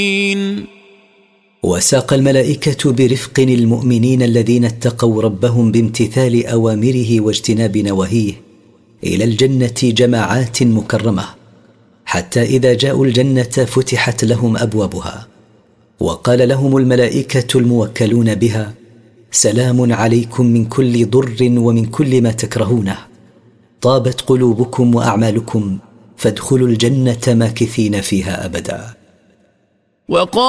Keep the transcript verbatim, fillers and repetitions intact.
وساق الملائكة برفق المؤمنين الذين اتقوا ربهم بامتثال أوامره واجتناب نواهيه إلى الجنة جماعات مكرمة، حتى إذا جاءوا الجنة فتحت لهم أبوابها، وقال لهم الملائكة الموكلون بها: سلام عليكم من كل ضر ومن كل ما تكرهونه، طابت قلوبكم وأعمالكم، فادخلوا الجنة ماكثين فيها أبدا. وقال